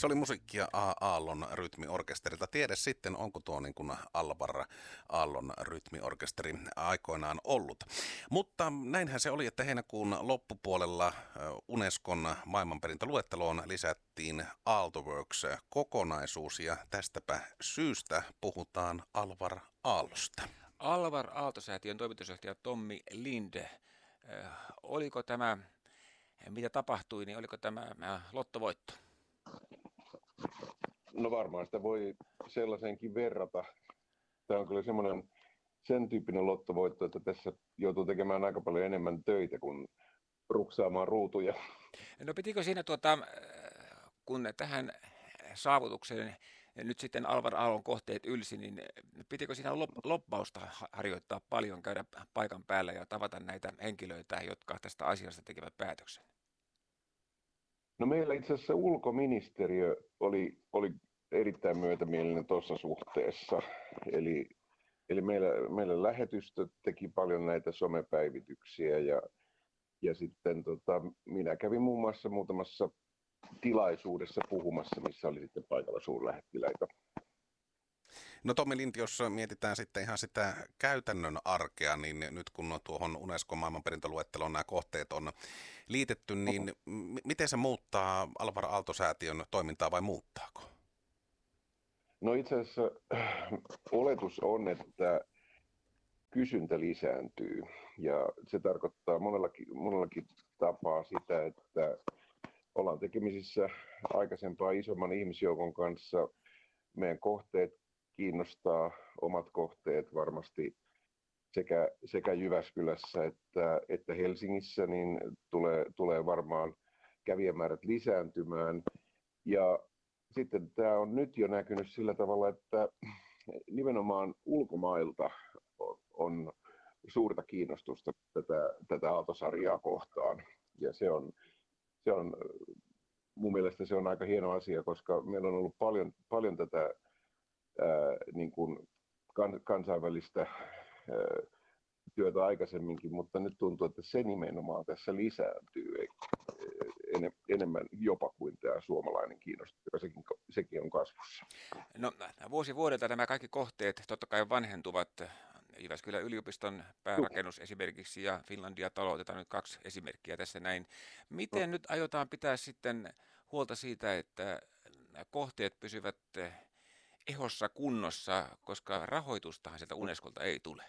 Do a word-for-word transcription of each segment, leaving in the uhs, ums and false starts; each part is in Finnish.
Se oli musiikkia A. Aallon rytmiorkesterilta. Tiedä sitten, onko tuo niin kuin Alvar Aallon rytmiorkesteri aikoinaan ollut. Mutta näinhän se oli, että heinäkuun loppupuolella Unescon maailmanperintöluetteloon lisättiin Aaltoworks-kokonaisuus ja tästäpä syystä puhutaan Alvar Aallosta. Alvar Aalto-säätiön toimitusjohtaja Tommi Linde. Oliko tämä, mitä tapahtui, niin oliko tämä lottovoitto? No varmaan sitä voi sellaisenkin verrata. Tämä on kyllä semmoinen sen tyyppinen lottovoitto, että tässä joutuu tekemään aika paljon enemmän töitä kuin ruksaamaan ruutuja. No pitikö siinä, tuota, kun tähän saavutukseen nyt sitten Alvar Aallon kohteet ylsi, niin pitikö siinä lobbausta harjoittaa paljon, käydä paikan päällä ja tavata näitä henkilöitä, jotka tästä asiasta tekevät päätöksen? No meillä itse asiassa ulkoministeriö oli, oli erittäin myötämielinen tuossa suhteessa. Eli, eli meillä, meillä lähetystö teki paljon näitä somepäivityksiä ja, ja sitten tota, minä kävin muun muassa muutamassa tilaisuudessa puhumassa, missä oli sitten paikalla suurlähettiläitä. No Tommi Lind, jos mietitään sitten ihan sitä käytännön arkea, niin nyt kun tuohon Unescon maailmanperintöluetteloon nämä kohteet on liitetty, niin m- miten se muuttaa Alvar Aalto-säätiön toimintaa vai muuttaako? No itse asiassa oletus on, että kysyntä lisääntyy ja se tarkoittaa monellakin, monellakin tapaa sitä, että ollaan tekemisissä aikaisempaa isomman ihmisjoukon kanssa. Meidän kohteet kiinnostaa, omat kohteet varmasti sekä, sekä Jyväskylässä että, että Helsingissä, niin tulee, tulee varmaan kävijämäärät lisääntymään. Ja sitten tämä on nyt jo näkynyt sillä tavalla, että nimenomaan ulkomailta on suurta kiinnostusta tätä, tätä Aalto-sarjaa kohtaan. Ja se on, se on, mun mielestä se on aika hieno asia, koska meillä on ollut paljon, paljon tätä ää, niin kuin kan, kansainvälistä ää, työtä aikaisemminkin, mutta nyt tuntuu, että se nimenomaan tässä lisääntyy en, enemmän jopa kuin tämä suomalainen kiinnostus, joka sekin, sekin on kasvussa. No vuosi vuodelta nämä kaikki kohteet totta kai vanhentuvat. Jyväskylän yliopiston päärakennus esimerkiksi ja Finlandia-talo, otetaan nyt kaksi esimerkkiä tässä näin. Miten no. nyt aiotaan pitää sitten huolta siitä, että kohteet pysyvät ehossa kunnossa, koska rahoitustahan sieltä Unescolta ei tule?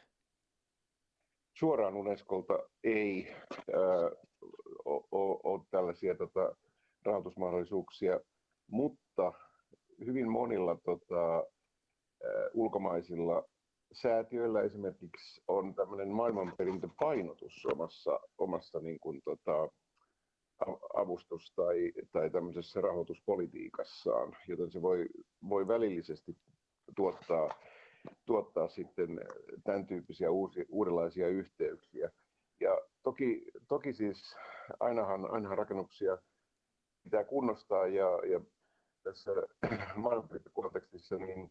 Suoraan Unescolta ei äh, ole tällaisia tota, rahoitusmahdollisuuksia, mutta hyvin monilla tota, äh, ulkomaisilla säätiöillä esimerkiksi on tämmöinen maailmanperintöpainotus omassa, omassa niin kuin, tota, avustus- tai, tai tämmöisessä rahoituspolitiikassaan, joten se voi, voi välillisesti tuottaa, tuottaa sitten tämän tyyppisiä uusi, uudenlaisia yhteyksiä. Ja toki, toki siis ainahan, ainahan rakennuksia pitää kunnostaa ja, ja tässä maailmanperintökontekstissa niin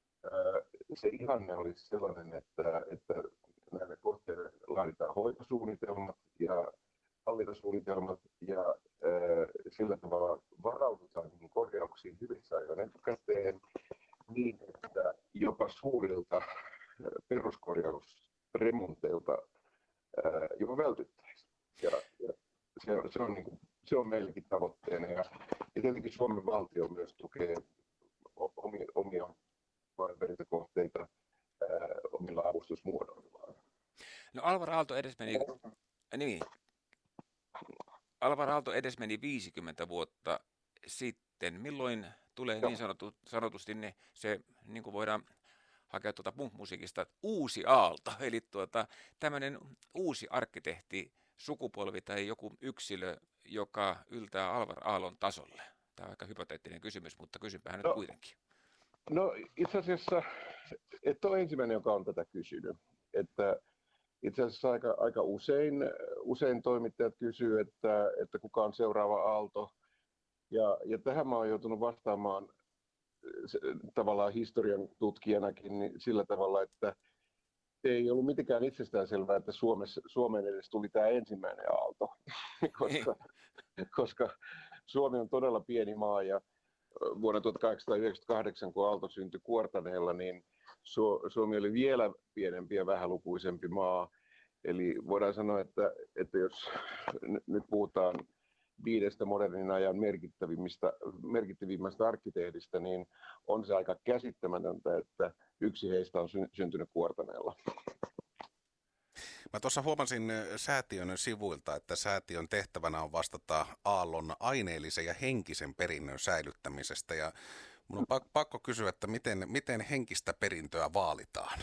se ihanne olisi sellainen, että, että näille kohteille laaditaan hoitosuunnitelmat ja hallintasuunnitelmat ja ää, sillä tavalla varaudutaan niihin korjauksiin hyvissä ajoin etukäteen niin, että jopa suurilta peruskorjausremonteilta ää, jopa vältyttäisiin. Ja, ja se, se, on, niin kuin, se on meillekin tavoitteena ja, ja tietenkin Suomen valtio myös tukee omia, omia maailmanperintökohteita ää, omilla avustusmuodoillaan. No Alvar Aalto edes meni, niin, Alvar Aalto edes meni viisikymmentä vuotta sitten. Milloin tulee niin sanotu, sanotusti ne, se, niin kuin voidaan hakea tuota punk-musiikista, uusi aalto, eli tuota, tämmöinen uusi arkkitehti, sukupolvi tai joku yksilö, joka yltää Alvar Aallon tasolle? Tämä on aika hypoteettinen kysymys, mutta kysynpähän no. nyt kuitenkin. No itse asiassa et ole ensimmäinen, joka on tätä kysynyt. Että itse asiassa aika, aika usein, usein toimittajat kysyy, että, että kuka on seuraava aalto. Ja, ja tähän mä oon joutunut vastaamaan se, tavallaan historian tutkijanakin niin sillä tavalla, että ei ollut mitenkään itsestäänselvää, että Suomessa, Suomeen edes tuli tämä ensimmäinen aalto, koska, koska Suomi on todella pieni maa ja vuonna tuhatkahdeksansataayhdeksänkymmentäkahdeksan, kun Aalto syntyi Kuortaneella, niin Suomi oli vielä pienempi ja vähälukuisempi maa. Eli voidaan sanoa, että, että jos nyt puhutaan viidestä modernin ajan merkittävimmistä, merkittävimmästä arkkitehdistä, niin on se aika käsittämätöntä, että yksi heistä on syntynyt Kuortaneella. Mä tuossa huomasin säätiön sivuilta, että säätiön tehtävänä on vastata Aallon aineellisen ja henkisen perinnön säilyttämisestä. Ja mun on pakko kysyä, että miten, miten henkistä perintöä vaalitaan?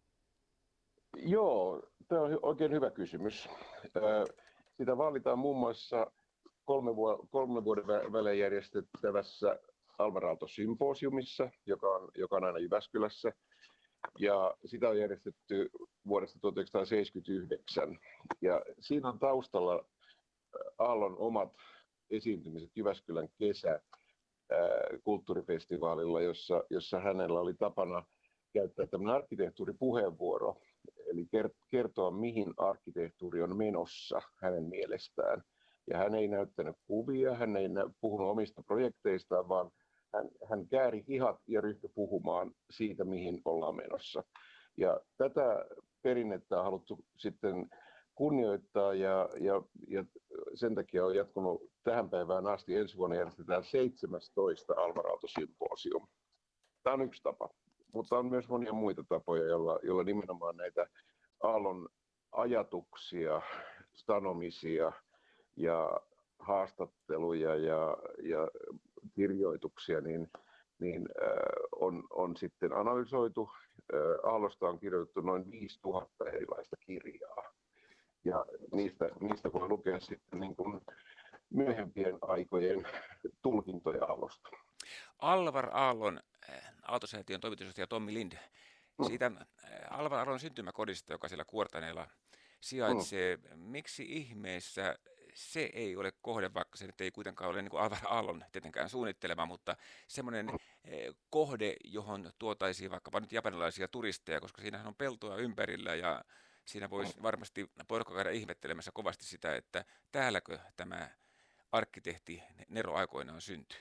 Joo, tämä on oikein hyvä kysymys. Sitä vaalitaan muun muassa kolme, vu- kolme vuoden välein järjestettävässä Alvar Aalto-symposiumissa, joka on, joka on aina Jyväskylässä. Ja sitä on järjestetty vuodesta tuhatyhdeksänsataaseitsemänkymmentäyhdeksän. Ja siinä on taustalla Aallon omat esiintymiset Jyväskylän kesä kulttuurifestivaalilla, jossa, jossa hänellä oli tapana käyttää tämmöinen arkkitehtuuripuheenvuoro, eli kertoa, mihin arkkitehtuuri on menossa hänen mielestään. Ja hän ei näyttänyt kuvia, hän ei puhunut omista projekteistaan, vaan hän, hän kääri hihat ja ryhtyi puhumaan siitä, mihin ollaan menossa. Ja tätä perinnettä on haluttu sitten kunnioittaa ja, ja, ja sen takia on jatkunut tähän päivään asti. Ensi vuonna järjestetään seitsemästoista Alvar Aalto-symposium. Tämä on yksi tapa, mutta on myös monia muita tapoja, joilla, joilla nimenomaan näitä Aallon ajatuksia, sanomisia ja haastatteluja ja, ja kirjoituksia niin, niin äh, on, on sitten analysoitu. Äh, Aallosta on kirjoitettu noin viisituhatta erilaista kirjaa. Ja niistä, niistä voi lukea sitten niin kuin myöhempien aikojen tulkintoja Aallosta. Alvar Aallon, Aalto-säätiön toimitusjohtaja Tommi Lind, siitä Alvar Aallon syntymäkodista, joka siellä Kuortaneella sijaitsee. Mm. Miksi ihmeessä se ei ole kohde, vaikka se nyt ei kuitenkaan ole niin kuin Alvar Aallon tietenkään suunnittelema, mutta semmoinen kohde, johon tuotaisiin vaikkapa nyt japanilaisia turisteja, koska siinähän on peltoa ympärillä ja siinä voisi varmasti porukka käydä ihmettelemässä kovasti sitä, että täälläkö tämä arkkitehti Nero aikoinaan syntyi.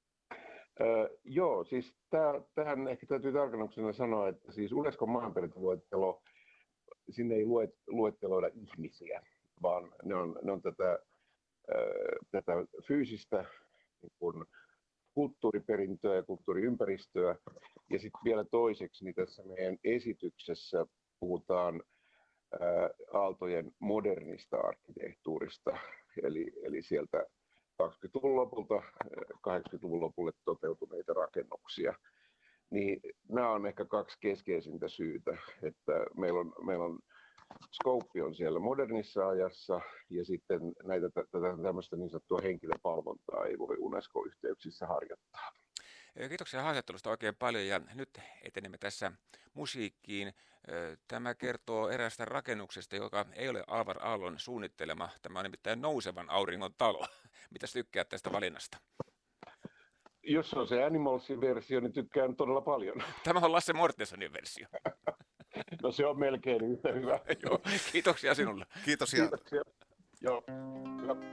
Öö, joo, siis tää, tähän ehkä täytyy tarkennuksena sanoa, että siis Unescon maailmanperintöluettelo, sinne ei luet, luetteloida ihmisiä, vaan ne on, ne on tätä, öö, tätä fyysistä niin kun kulttuuriperintöä ja kulttuuriympäristöä. Ja sitten vielä toiseksi, niin tässä meidän esityksessä puhutaan ää, Aaltojen modernista arkkitehtuurista, eli, eli sieltä kaksikymmentäluvun lopulta kahdeksankymmentäluvun lopulle toteutuneita rakennuksia. Niin nämä on ehkä kaksi keskeisintä syytä, että meillä on, meillä on Scope on siellä modernissa ajassa ja sitten näitä tätä tämmöistä niin sanottua henkilöpalvontaa ei voi UNESCO-yhteyksissä harjoittaa. Kiitoksia haastattelusta oikein paljon ja nyt etenemme tässä musiikkiin. Tämä kertoo eräästä rakennuksesta, joka ei ole Alvar Aallon suunnittelema. Tämä on nimittäin Nousevan auringon talo. Mitäs tykkäät tästä valinnasta? Jos on se Animalsin versio, niin tykkään todella paljon. Tämä on Lasse Mortensonin versio. No se on melkein yhtä hyvä. Joo, kiitoksia sinulle. Kiitos ja... Kiitoksia. Joo.